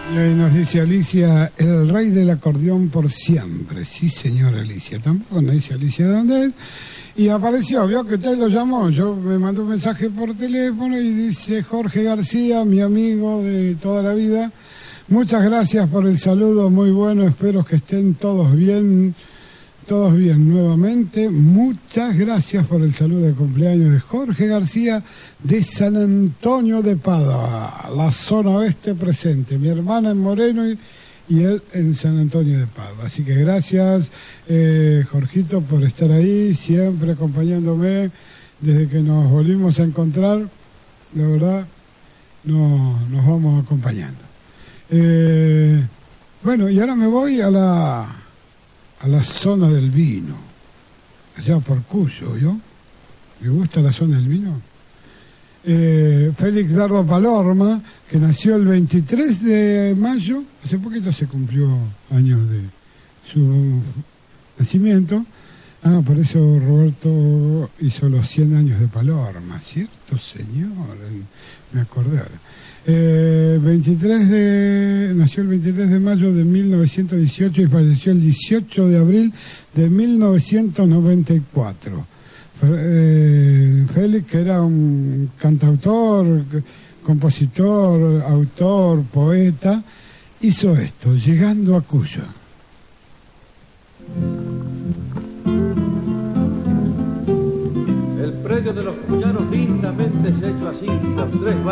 Y ahí nos dice Alicia, el rey del acordeón por siempre. Sí, señora Alicia. Tampoco nos dice Alicia de dónde es. Y apareció, vio que usted lo llamó. Yo me mandó un mensaje por teléfono y dice, Jorge García, mi amigo de toda la vida. Muchas gracias por el saludo, muy bueno. Espero que estén todos bien nuevamente. Muchas gracias por el saludo de cumpleaños de Jorge García de San Antonio de Padua, la zona oeste presente. Mi hermana en Moreno y él en San Antonio de Padua. Así que gracias, Jorgito, por estar ahí, siempre acompañándome desde que nos volvimos a encontrar. La verdad, nos vamos acompañando. Bueno, y ahora me voy a la zona del vino, allá por Cuyo, ¿vio? ¿Le gusta la zona del vino? Félix Dardo Palorma, que nació el 23 de mayo, hace poquito se cumplió años de su nacimiento. Por eso Roberto hizo los 100 años de Palorma, ¿cierto, señor? Me acordé ahora. Nació el 23 de mayo de 1918 y falleció el 18 de abril de 1994. Félix, que era un cantautor, compositor, autor, poeta, hizo esto, Llegando a Cuyo. El predio de los Cuyanos lindamente se ha hecho así, los tres barrios